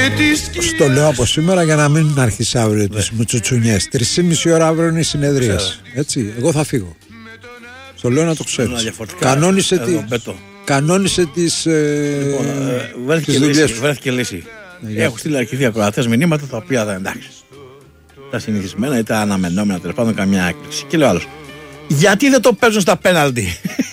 Στο λέω από σήμερα για να μην αρχίσει αύριο τις μουτσουτσουνιές. 3,5 ώρα αύριο είναι η συνεδρία. Έτσι, εγώ θα φύγω. Στο λέω να το ξέρεις. Κανόνισε τις δουλειές σου. Βρέθηκε λύση. Έχω στείλει αρκετοί ακροατές μηνύματα τα οποία δεν εντάξει. Τα συνηθισμένα ή τα αναμενόμενα, τέλος πάντων καμιά έκπληξη. Και λέω άλλος, γιατί δεν το παίζουν στα πέναλτι?